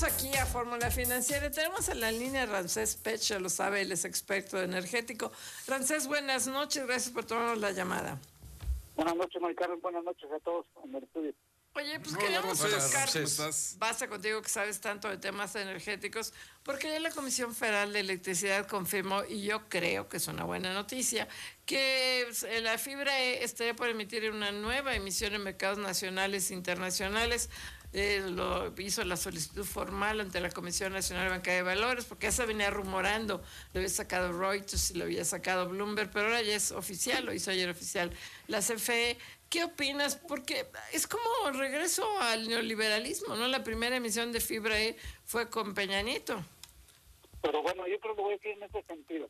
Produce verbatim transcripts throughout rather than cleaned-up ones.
Regresamos aquí a Fórmula Financiera. Tenemos en la línea Ramsés Pech, ya lo sabe, él es experto energético. Ramsés, buenas noches, gracias por tomarnos la llamada. Buenas noches, Mari Carmen, buenas noches a todos en el estudio. Oye, pues Hola, queríamos Ramsés. buscar, ¿Cómo estás? basta contigo que sabes tanto de temas energéticos, porque ya la Comisión Federal de Electricidad confirmó, y yo creo que es una buena noticia, que la fibra E estaría por emitir una nueva emisión en mercados nacionales e internacionales. Eh, lo hizo la solicitud formal ante la Comisión Nacional de Banca de Valores, porque ya se venía rumorando, lo había sacado Reuters y lo había sacado Bloomberg, pero ahora ya es oficial, lo hizo ayer oficial la C F E. ¿Qué opinas? Porque es como regreso al neoliberalismo, ¿no? La primera emisión de fibra E fue con Peña Nieto. Pero bueno, yo creo que voy a decir en ese sentido.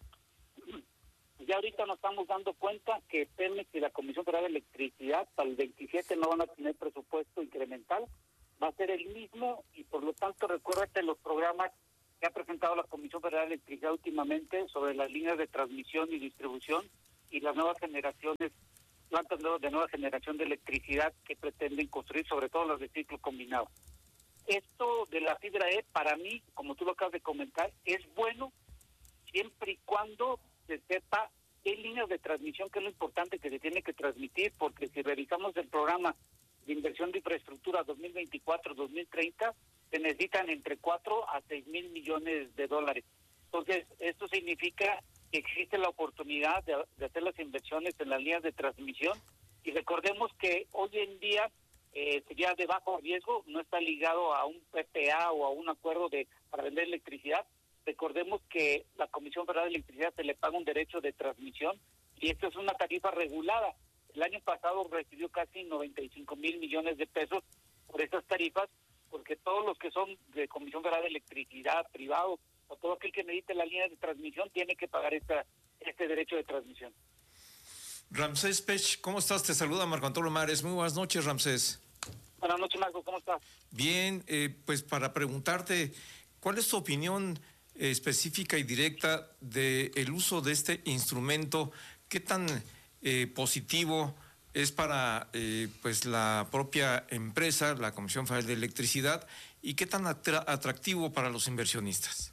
Ya ahorita nos estamos dando cuenta que Pemex y la Comisión Federal de Electricidad para el veintisiete no van a tener presupuesto incremental, va a ser el mismo, y por lo tanto recuérdate los programas que ha presentado la Comisión Federal de Electricidad últimamente sobre las líneas de transmisión y distribución y las nuevas generaciones, plantas de nueva generación de electricidad que pretenden construir, sobre todo las de ciclo combinado. Esto de la fibra E, para mí, como tú lo acabas de comentar, es bueno siempre y cuando se sepa qué líneas de transmisión, que es lo importante que se tiene que transmitir, porque si revisamos el programa de inversión de infraestructura dos mil veinticuatro a dos mil treinta, se necesitan entre cuatro a seis mil millones de dólares. Entonces, esto significa que existe la oportunidad de, de hacer las inversiones en las líneas de transmisión, y recordemos que hoy en día eh, sería de bajo riesgo, no está ligado a un P P A o a un acuerdo de para vender electricidad. Recordemos que la Comisión Federal de Electricidad se le paga un derecho de transmisión, y esto es una tarifa regulada. El año pasado recibió casi noventa y cinco mil millones de pesos por estas tarifas, porque todos los que son de Comisión Federal de Electricidad, privados, o todo aquel que necesite la línea de transmisión tiene que pagar esta, este derecho de transmisión. Ramsés Pech, ¿cómo estás? Te saluda Marco Antonio Mares. Muy buenas noches, Ramsés. Buenas noches, Marco, ¿cómo estás? Bien, eh, pues para preguntarte, ¿cuál es tu opinión eh, específica y directa del uso de este instrumento? ¿Qué tan eh, positivo es para eh, pues la propia empresa, la Comisión Federal de Electricidad, y qué tan atra- atractivo para los inversionistas?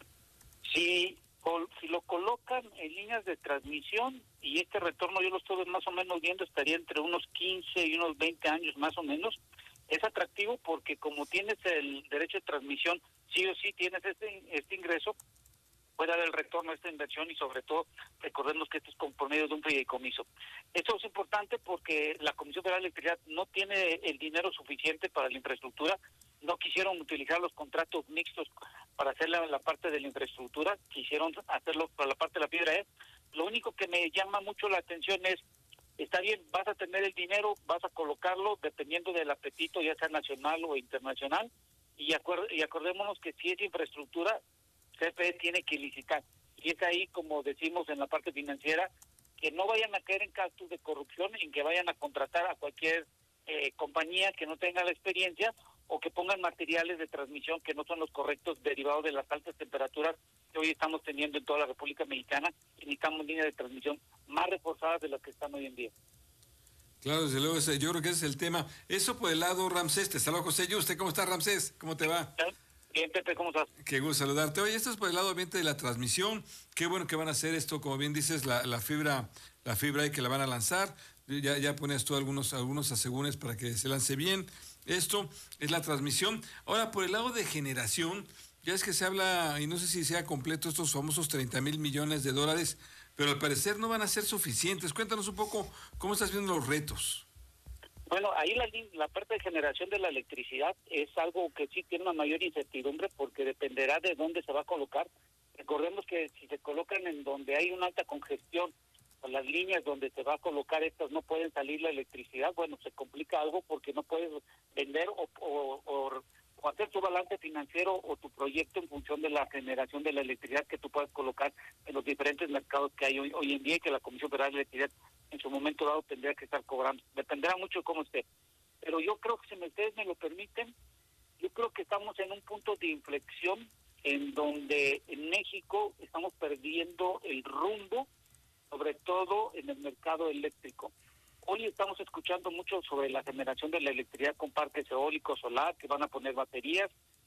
Si, si lo colocan en líneas de transmisión, y este retorno yo lo estoy más o menos viendo, estaría entre unos quince y unos veinte años más o menos, es atractivo porque como tienes el derecho de transmisión, sí o sí tienes este, este ingreso, puede dar el retorno a esta inversión, y sobre todo recordemos que esto es por medio de un fideicomiso. Esto es importante porque la Comisión Federal de Electricidad no tiene el dinero suficiente para la infraestructura, no quisieron utilizar los contratos mixtos para hacer la, la parte de la infraestructura, quisieron hacerlo para la parte de la fibra E. Lo único que me llama mucho la atención es, está bien, vas a tener el dinero, vas a colocarlo dependiendo del apetito, ya sea nacional o internacional, y, acuer- y acordémonos que si es infraestructura, C F E tiene que licitar, y es ahí, como decimos en la parte financiera, que no vayan a caer en casos de corrupción, en que vayan a contratar a cualquier eh, compañía que no tenga la experiencia, o que pongan materiales de transmisión que no son los correctos, derivados de las altas temperaturas que hoy estamos teniendo en toda la República Mexicana, y necesitamos líneas de transmisión más reforzadas de las que están hoy en día. Claro, desde luego, ese, yo creo que ese es el tema. Eso por el lado, Ramsés, te saludo, José. Yo, ¿usted cómo está, Ramsés? ¿Cómo te va? Bien, Pepe, ¿cómo estás? Qué gusto saludarte. Oye, esto es por el lado obviamente de la transmisión. Qué bueno que van a hacer esto, como bien dices, la, la fibra, la fibra ahí que la van a lanzar. Ya, ya pones tú algunos, algunos asegúnes para que se lance bien. Esto es la transmisión. Ahora, por el lado de generación, ya es que se habla, y no sé si sea completo, estos famosos treinta mil millones de dólares, pero al parecer no van a ser suficientes. Cuéntanos un poco cómo estás viendo los retos. Bueno, ahí la, la parte de generación de la electricidad es algo que sí tiene una mayor incertidumbre, porque dependerá de dónde se va a colocar. Recordemos que si se colocan en donde hay una alta congestión, o las líneas donde se va a colocar estas no pueden salir la electricidad, bueno, se complica algo porque no puedes vender o, o, o, o hacer tu balance financiero o tu proyecto en función de la generación de la electricidad que tú puedes colocar en los diferentes mercados que hay hoy, hoy en día, y que la Comisión Federal de Electricidad en su momento dado tendría que estar cobrando. Dependerá mucho de cómo esté. Pero yo creo que, si ustedes me lo permiten, yo creo que estamos en un punto de inflexión en donde en México estamos perdiendo el rumbo, sobre todo en el mercado eléctrico. Hoy estamos escuchando mucho sobre la generación de la electricidad con parques eólicos, solar, que van a poner baterías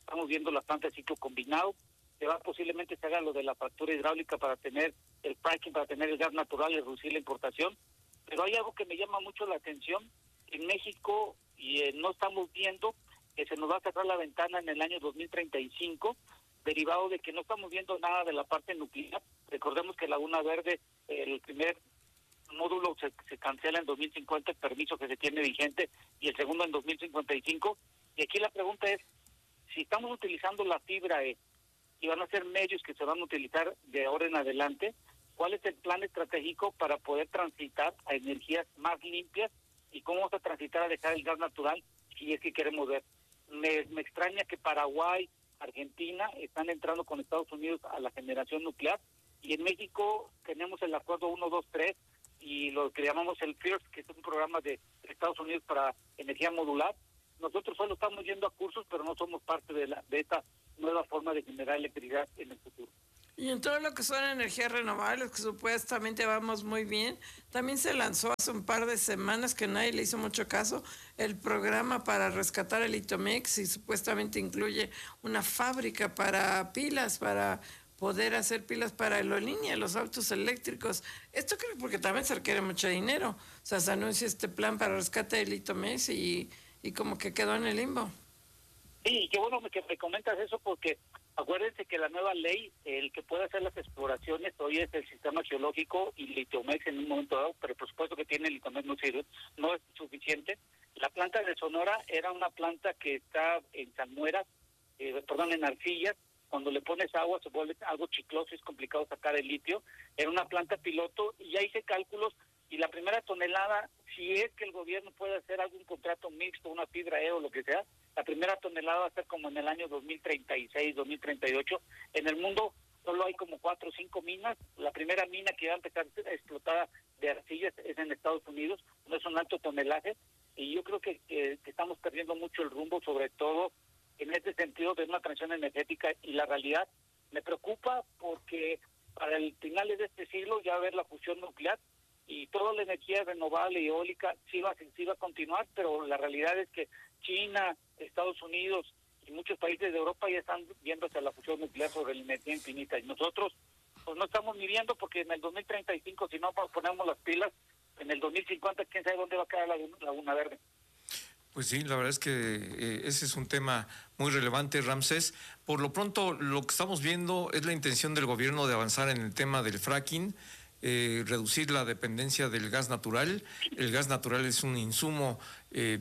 estamos viendo la planta de ciclo combinado, se va posiblemente se haga lo de la fractura hidráulica para tener el fracking, para tener el gas natural y reducir la importación. Pero hay algo que me llama mucho la atención. En México y eh, no estamos viendo que se nos va a cerrar la ventana en el año dos mil treinta y cinco, derivado de que no estamos viendo nada de la parte nuclear. Recordemos que Laguna Verde, el primer módulo se, se cancela en dos mil cincuenta, el permiso que se tiene vigente, y el segundo en dos mil cincuenta y cinco. Y aquí la pregunta es, si estamos utilizando la fibra E y van a ser medios que se van a utilizar de ahora en adelante, ¿cuál es el plan estratégico para poder transitar a energías más limpias y cómo vamos a transitar a dejar el gas natural si es que queremos ver? Me, me extraña que Paraguay, Argentina están entrando con Estados Unidos a la generación nuclear, y en México tenemos el acuerdo uno, dos, tres y lo que llamamos el FIRST, que es un programa de Estados Unidos para energía modular. Nosotros solo estamos yendo a cursos, pero no somos parte de, la, de esta nueva forma de generar electricidad en el futuro. Y en todo lo que son energías renovables, que supuestamente vamos muy bien, también se lanzó hace un par de semanas, que nadie le hizo mucho caso, el programa para rescatar el Itomex, y supuestamente incluye una fábrica para pilas, para poder hacer pilas para aerolínea, los autos eléctricos. Esto creo porque también se requiere mucho dinero. O sea, se anuncia este plan para rescate del Itomex y, y como que quedó en el limbo. Sí, qué bueno que me comentas eso, porque acuérdense que la nueva ley, el que puede hacer las exploraciones hoy es el sistema geológico y el Itomex en un momento dado, pero por supuesto que tiene el Itomex no sirve, no es suficiente. La planta de Sonora era una planta que está en salmueras, eh, perdón, en arcillas. Cuando le pones agua se vuelve algo chicloso y es complicado sacar el litio. Era una planta piloto y ya hice cálculos, y la primera tonelada, si es que el gobierno puede hacer algún contrato mixto, una fibra E o lo que sea, la primera tonelada va a ser como en el año dos mil treinta y seis, dos mil treinta y ocho. En el mundo solo hay como cuatro o cinco minas. La primera mina que va a empezar a explotar de arcillas es en Estados Unidos, no es un alto tonelaje, y yo creo que, que, que estamos perdiendo mucho el rumbo, sobre todo en este sentido de una transición energética. Y la realidad me preocupa porque para el finales de este siglo ya va a haber la fusión nuclear y toda la energía renovable y eólica sí va, sí va a continuar, pero la realidad es que China, Estados Unidos y muchos países de Europa ya están viendo hacia la fusión nuclear sobre la energía infinita, y nosotros pues no estamos midiendo, porque en el dos mil treinta y cinco, si no ponemos las pilas, en el dos mil cincuenta quién sabe dónde va a quedar la Laguna Verde. Pues sí, la verdad es que eh, ese es un tema muy relevante, Ramsés. Por lo pronto, lo que estamos viendo es la intención del gobierno de avanzar en el tema del fracking, eh, reducir la dependencia del gas natural. El gas natural es un insumo eh,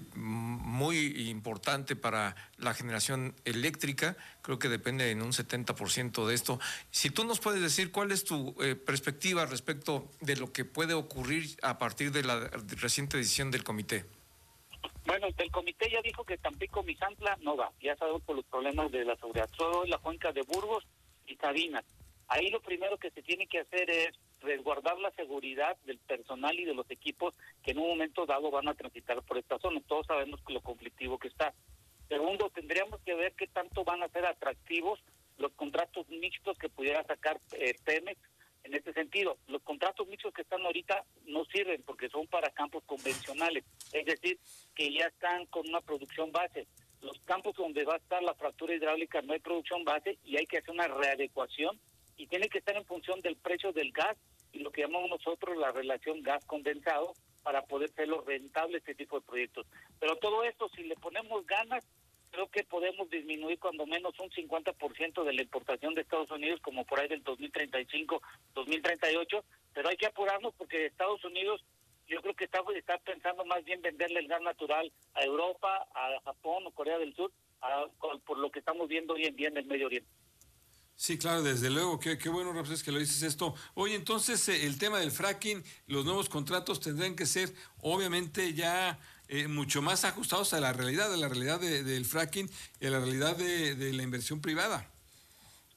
muy importante para la generación eléctrica. Creo que depende en un setenta por ciento de esto. Si tú nos puedes decir cuál es tu eh, perspectiva respecto de lo que puede ocurrir a partir de la reciente decisión del comité. Bueno, el comité ya dijo que Tampico, Misantla no va, ya sabemos por los problemas de la seguridad, solo en la cuenca de Burgos y Sabinas. Ahí lo primero que se tiene que hacer es resguardar la seguridad del personal y de los equipos que en un momento dado van a transitar por esta zona. Todos sabemos que lo conflictivo que está. Segundo, tendríamos que ver qué tanto van a ser atractivos los contratos mixtos que pudiera sacar eh, Pemex. En este sentido, los contratos mixtos que están ahorita no sirven porque son para campos convencionales, es decir, que ya están con una producción base. Los campos donde va a estar la fractura hidráulica no hay producción base y hay que hacer una readecuación, y tiene que estar en función del precio del gas y lo que llamamos nosotros la relación gas condensado para poder hacerlo rentable este tipo de proyectos. Pero todo esto, si le ponemos ganas, creo que podemos disminuir cuando menos un cincuenta por ciento de la importación de Estados Unidos, como por ahí del dos mil treinta y cinco, dos mil treinta y ocho, pero hay que apurarnos porque Estados Unidos yo creo que está, está pensando más bien venderle el gas natural a Europa, a Japón o Corea del Sur, a, por lo que estamos viendo hoy en día en el Medio Oriente. Sí, claro, desde luego, qué, qué bueno, Ramsés, que lo dices esto. Oye, entonces eh, el tema del fracking, los nuevos contratos tendrán que ser obviamente ya eh, mucho más ajustados a la realidad, a la realidad de, del fracking y a la realidad de, de la inversión privada.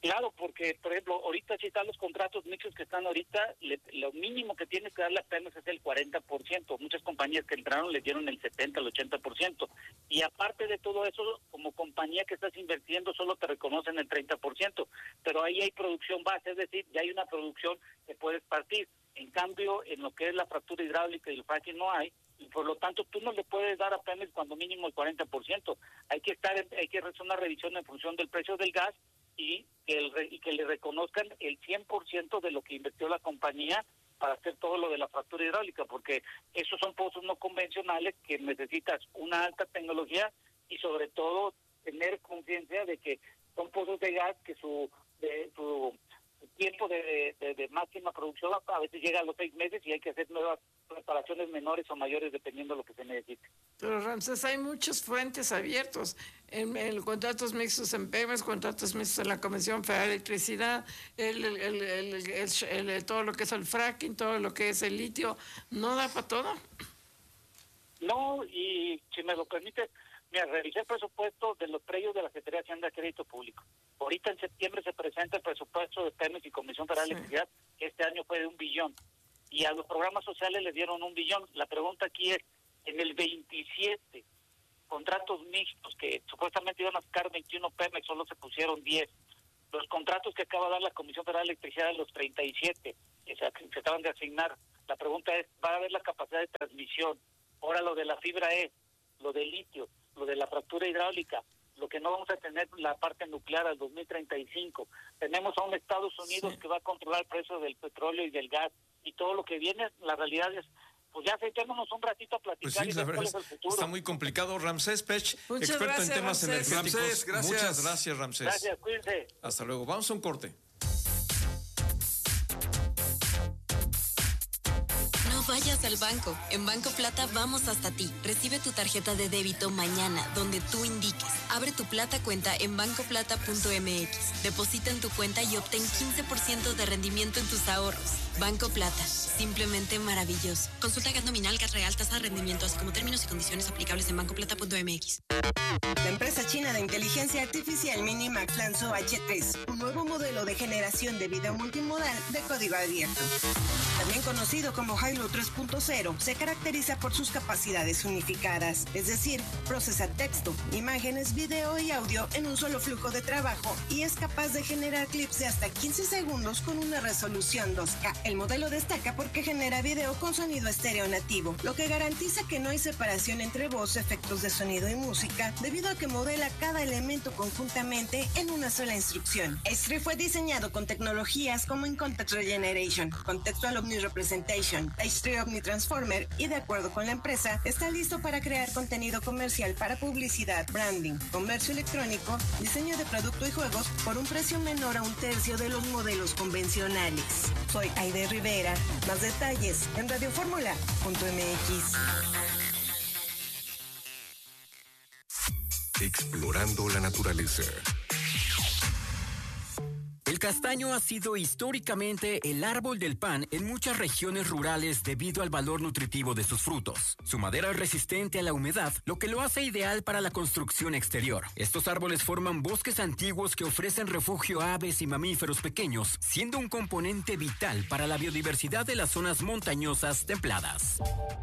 Claro, porque, por ejemplo, ahorita si están los contratos mixtos que están ahorita, le, lo mínimo que tiene que dar la Pemex es el cuarenta por ciento. Muchas compañías que entraron le dieron el setenta, el ochenta por ciento. Y aparte de todo eso, como compañía que estás invirtiendo, solo te reconocen el treinta por ciento. Pero ahí hay producción base, es decir, ya hay una producción que puedes partir. En cambio, en lo que es la fractura hidráulica y el fracking no hay, y por lo tanto tú no le puedes dar a Pemex cuando mínimo el cuarenta por ciento. Hay que estar, hay que hacer una revisión en función del precio del gas y que, el, y que le reconozcan el cien por ciento de lo que invirtió la compañía para hacer todo lo de la fractura hidráulica, porque esos son pozos no convencionales que necesitas una alta tecnología y sobre todo tener conciencia de que son pozos de gas que su, de, su tiempo de, de, de máxima producción a veces llega a los seis meses y hay que hacer nuevas reparaciones menores o mayores dependiendo de lo que se necesite. Pero Ramsés, hay muchos frentes abiertos en, en contratos mixtos en Pemex, contratos mixtos en la Comisión Federal de Electricidad, el, el, el, el, el, el, todo lo que es el fracking, todo lo que es el litio, ¿no da para todo? No, y si me lo permite, mira, revisé el presupuesto de los predios de la Secretaría de Hacienda de Crédito Público. Ahorita en septiembre se presenta el presupuesto de Pemex y Comisión Federal de Electricidad, que este año fue de un billón. Y a los programas sociales les dieron un billón. La pregunta aquí es, en el veintisiete contratos mixtos que supuestamente iban a sacar veintiuno Pemex, solo se pusieron diez. Los contratos que acaba de dar la Comisión Federal de Electricidad de los treinta y siete que se, se acaban de asignar. La pregunta es, ¿va a haber la capacidad de transmisión? Ahora lo de la fibra E, lo del litio, lo de la fractura hidráulica, lo que no vamos a tener la parte nuclear al dos mil treinta y cinco. Tenemos a un Estados Unidos sí. que va a controlar el precio del petróleo y del gas, y todo lo que viene, la realidad es, pues ya sentémonos un ratito a platicar pues sí, y ver cuál es el futuro. Está muy complicado. Ramsés Pech, Muchas experto gracias, en temas Ramsés. energéticos. Ramsés, gracias. Muchas gracias, Ramsés. Gracias, cuídense. Hasta luego. Vamos a un corte. No vayas al banco. En Banco Plata vamos hasta ti. Recibe tu tarjeta de débito mañana, donde tú indiques. Abre tu Plata cuenta en banco plata punto m x. Deposita en tu cuenta y obtén quince por ciento de rendimiento en tus ahorros. Banco Plata. Simplemente maravilloso. Consulta gas nominal, gas real, tasa de rendimiento, así como términos y condiciones aplicables en banco plata punto m x. La empresa china de inteligencia artificial Minimax lanzó H tres, un nuevo modelo de generación de video multimodal de código abierto. También conocido como Hailu tres punto cero, se caracteriza por sus capacidades unificadas, es decir, procesa texto, imágenes, video y audio en un solo flujo de trabajo y es capaz de generar clips de hasta quince segundos con una resolución dos K. El modelo destaca porque genera video con sonido estéreo nativo, lo que garantiza que no hay separación entre voz, efectos de sonido y música, debido a que modela cada elemento conjuntamente en una sola instrucción. H tres fue diseñado con tecnologías como In Context Regeneration, Contextual Omni-Representation, H tres Omni Transformer y de acuerdo con la empresa, está listo para crear contenido comercial para publicidad, branding, comercio electrónico, diseño de producto y juegos por un precio menor a un tercio de los modelos convencionales. Soy Aide Rivera. Más detalles en radioformula punto m x. Explorando la naturaleza. El castaño ha sido históricamente el árbol del pan en muchas regiones rurales debido al valor nutritivo de sus frutos. Su madera es resistente a la humedad, lo que lo hace ideal para la construcción exterior. Estos árboles forman bosques antiguos que ofrecen refugio a aves y mamíferos pequeños, siendo un componente vital para la biodiversidad de las zonas montañosas templadas.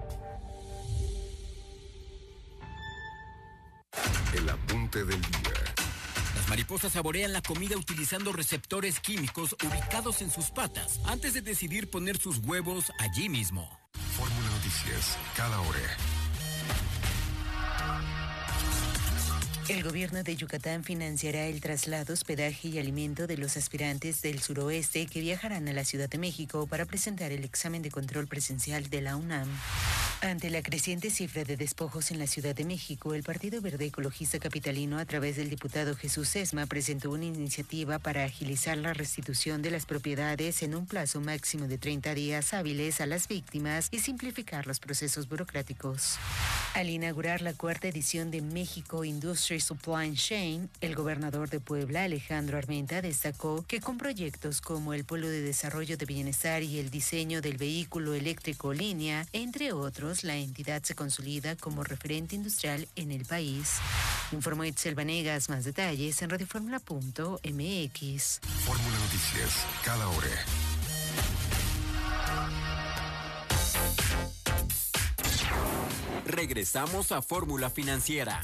El apunte del día. Las mariposas saborean la comida utilizando receptores químicos ubicados en sus patas antes de decidir poner sus huevos allí mismo. Fórmula Noticias, cada hora. El gobierno de Yucatán financiará el traslado, hospedaje y alimento de los aspirantes del suroeste que viajarán a la Ciudad de México para presentar el examen de control presencial de la UNAM. Ante la creciente cifra de despojos en la Ciudad de México, el Partido Verde Ecologista Capitalino, a través del diputado Jesús Sesma, presentó una iniciativa para agilizar la restitución de las propiedades en un plazo máximo de treinta días hábiles a las víctimas y simplificar los procesos burocráticos. Al inaugurar la cuarta edición de México Industry Supply Chain, el gobernador de Puebla, Alejandro Armenta, destacó que con proyectos como el Polo de Desarrollo de Bienestar y el diseño del vehículo eléctrico línea, entre otros, años, la entidad se consolida como referente industrial en el país. Informó Itzel Vanegas. Más detalles en radioformula punto m x. Fórmula Noticias, cada hora. Regresamos a Fórmula Financiera.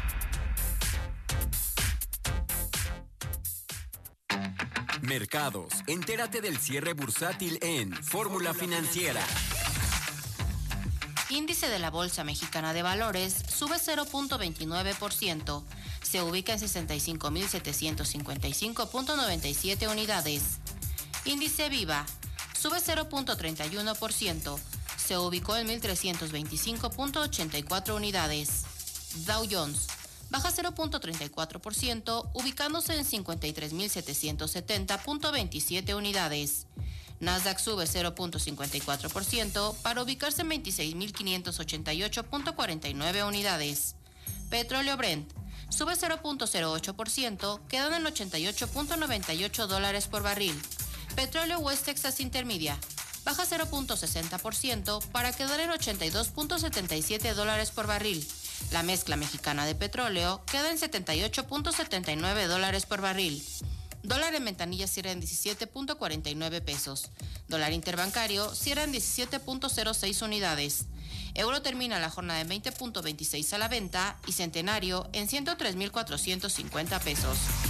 Mercados. Entérate del cierre bursátil en Fórmula Financiera. Índice de la Bolsa Mexicana de Valores sube cero punto veintinueve por ciento. Se ubica en sesenta y cinco mil setecientos cincuenta y cinco punto noventa y siete unidades. Índice Viva sube cero punto treinta y uno por ciento. Se ubicó en mil trescientos veinticinco punto ochenta y cuatro unidades. Dow Jones baja cero punto treinta y cuatro por ciento, ubicándose en cincuenta y tres mil setecientos setenta punto veintisiete unidades. Nasdaq sube cero punto cincuenta y cuatro por ciento para ubicarse en veintiséis mil quinientos ochenta y ocho punto cuarenta y nueve unidades. Petróleo Brent sube cero punto cero ocho por ciento, quedando en ochenta y ocho punto noventa y ocho dólares por barril. Petróleo West Texas Intermedia baja cero punto sesenta por ciento para quedar en ochenta y dos punto setenta y siete dólares por barril. La mezcla mexicana de petróleo queda en setenta y ocho punto setenta y nueve dólares por barril. Dólar en ventanilla cierra en diecisiete punto cuarenta y nueve pesos. Dólar interbancario cierra en diecisiete punto cero seis unidades. Euro termina la jornada en veinte punto veintiséis a la venta y Centenario en ciento tres mil cuatrocientos cincuenta pesos.